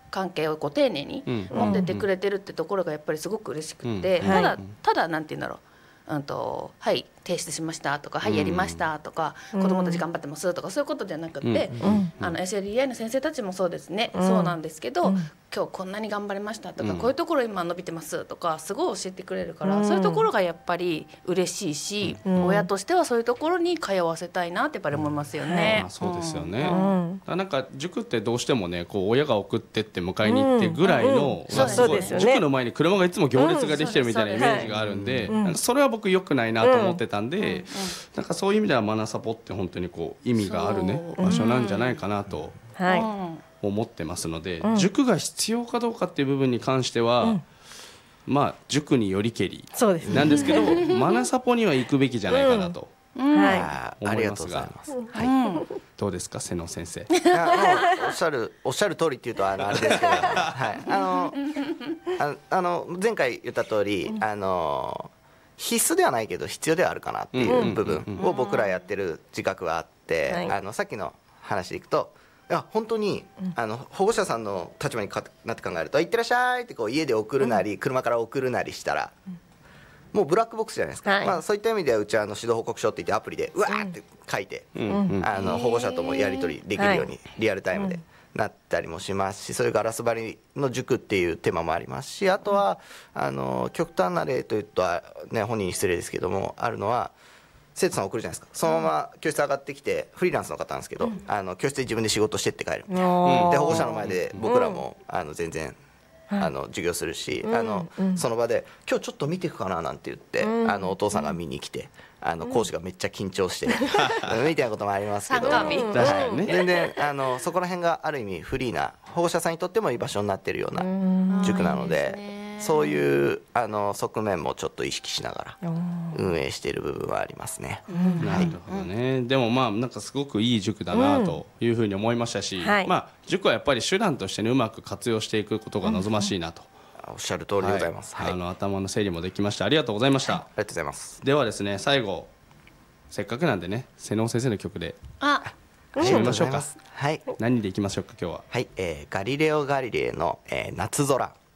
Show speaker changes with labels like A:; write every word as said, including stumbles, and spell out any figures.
A: 関係をこう丁寧に持ってってくれてるってところがやっぱりすごく嬉しくて、
B: うん
A: ただ、
B: はい
A: ただなんて言うんだろう、うんとはい提出しましたとか、はいやりましたとか、子どもたち頑張ってますとか、そういうことじゃなくて、
B: うん
A: あの エスエルイーアイ の先生たちもそうですね、
C: うん
A: そうなんですけど、
C: うん
A: 今日こんなに頑張りましたとか、
B: うん
A: こういうところ今伸びてますとかすごい教えてくれるから、
C: うん
A: そういうところがやっぱり嬉しいし、
C: うん
A: 親としてはそういうところに通わせたいなってやっぱり思いますよね。
B: まあ、そうですよね、
C: うん
B: だからなんか塾ってどうしてもねこう親が送ってって迎えに行ってぐらいの、
C: うん
B: まあすごい
C: そうですよね
B: 塾の前に車がいつも行列ができてるみたいなイメージがあるんで、
C: うん
B: なんかそれは僕良くないなと思ってたんで、
A: うん
B: なんかそういう意味ではマナサポって本当にこう意味があるね
A: そう
B: 場所なんじゃないかなと
C: はい、
A: うん
B: 思ってますので、
C: うん
B: 塾が必要かどうかっていう部分に関しては、
C: うん
B: まあ塾によりけり
C: そうですね
B: なんですけどマナサポには行くべきじゃないかなと
A: うん
C: は
D: あーありがとうございます。はい。
A: うん
B: どうですか瀬野先生。
D: いやもうおっしゃるおっしゃる通りっていうとあのあれですけど、はい。あのああの前回言った通り、あの必須ではないけど必要ではあるかなっていう部分を僕らやってる自覚はあって、
C: はい
D: あのさっきの話でいくと。いや本当にあの保護者さんの立場にかなって考えると「いってらっしゃい」ってこう家で送るなり、車から送るなりしたら、もうブラックボックスじゃないですか、
C: はい
D: まあ、そういった意味ではうちはあの指導報告書って言ってアプリでうわーって書いて、
B: うんうん
D: あの保護者ともやり取りできるように
C: はい
D: リアルタイムでなったりもしますし、そういうガラス張りの塾っていうテーマもありますし、あとはあの極端な例というと、ね、本人に失礼ですけどもあるのは生徒さん送るじゃないですか、そのまま教室上がってきてフリーランスの方なんですけど、あの教室で自分で仕事してって帰るみたいな、で保護者の前で僕らもあの全然あの授業するし、あのその場で「今日ちょっと見ていくかな」なんて言ってあのお父さんが見に来て、あの講師がめっちゃ緊張してみたいなこともありますけど、
A: 参加日
D: はい
B: 確かにね
D: 全然あのそこら辺がある意味フリーな保護者さんにとってもいい場所になっているような塾なの
A: いい
D: で
A: ですね
D: そういうあの側面もちょっと意識しながら運営している部分はありますね。
B: なるほどね、でもまあなんかすごくいい塾だなというふうに思いましたし、
C: はい
B: まあ、塾はやっぱり手段として、ね、うまく活用していくことが望ましいなと、
D: おっしゃる通りでございます。はい、
B: あの頭の整理もできました。ありがとうございました。
D: ありがとうございます。
B: ではですね最後せっかくなんでね瀬能先生の曲で
A: あ
B: 始めましょうか。
D: はい、
B: 何でいきましょうか今日は。
D: はい、えーガリレオ・ガリレイの、えー夏空。